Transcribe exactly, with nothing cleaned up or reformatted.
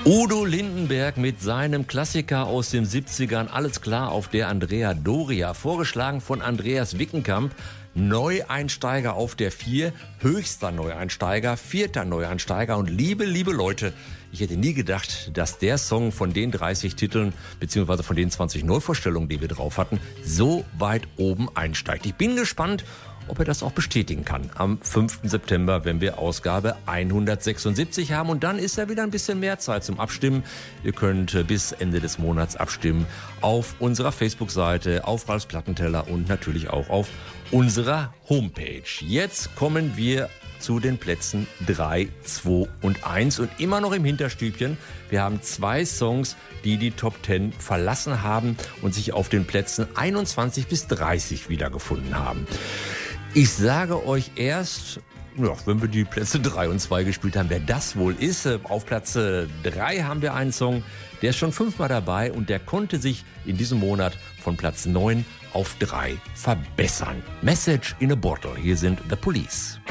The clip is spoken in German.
Udo Lindenberg mit seinem Klassiker aus den siebzigern, alles klar auf der Andrea Doria, vorgeschlagen von Andreas Wickenkamp. Neueinsteiger auf der vier, höchster Neueinsteiger, vierter Neueinsteiger und liebe, liebe Leute, ich hätte nie gedacht, dass der Song von den dreißig Titeln, beziehungsweise von den zwanzig Neuvorstellungen, die wir drauf hatten, so weit oben einsteigt. Ich bin gespannt, ob er das auch bestätigen kann. Am fünften September, wenn wir Ausgabe hundertsechsundsiebzig haben. Und dann ist ja wieder ein bisschen mehr Zeit zum Abstimmen. Ihr könnt bis Ende des Monats abstimmen auf unserer Facebook-Seite, auf Ralfs Plattenteller und natürlich auch auf unserer Homepage. Jetzt kommen wir zu den Plätzen drei, zwei und eins. Und immer noch im Hinterstübchen. Wir haben zwei Songs, die die Top zehn verlassen haben und sich auf den Plätzen einundzwanzig bis dreißig wiedergefunden haben. Ich sage euch erst, ja, wenn wir die Plätze drei und zwei gespielt haben, wer das wohl ist. Auf Platz drei haben wir einen Song, der ist schon fünfmal dabei und der konnte sich in diesem Monat von Platz neun auf drei verbessern. Message in a Bottle. Hier sind The Police.